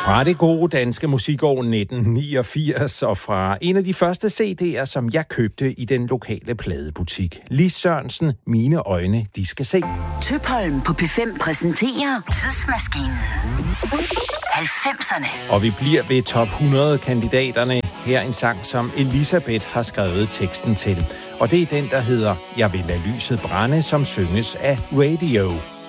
Fra det gode danske musikår 1989 og fra en af de første CD'er, som jeg købte i den lokale pladebutik. Lis Sørensen, Mine øjne, de skal se. Tøpholm på P5 præsenterer Tidsmaskinen. 90'erne. Og vi bliver ved top 100-kandidaterne. Her en sang, som Elisabeth har skrevet teksten til. Og det er den, der hedder Jeg vil lade lyset brænde, som synges af Radio.